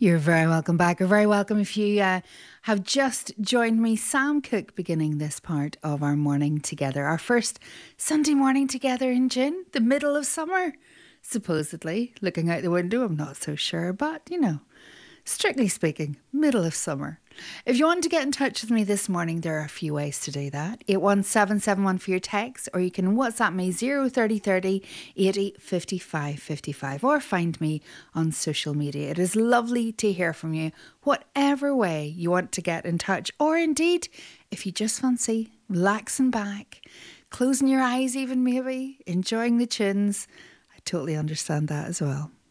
You're very welcome back. You're very welcome if you have just joined me. Sam Cooke beginning this part of our morning together. Our first Sunday morning together in June, the middle of summer, supposedly. Looking out the window, I'm not so sure, but strictly speaking, middle of summer. If you want to get in touch with me this morning, there are a few ways to do that. 81771 for your text, or you can WhatsApp me 03030 80 55 55, or find me on social media. It is lovely to hear from you, whatever way you want to get in touch, or indeed, if you just fancy relaxing back, closing your eyes even maybe, enjoying the tunes, I totally understand that as well.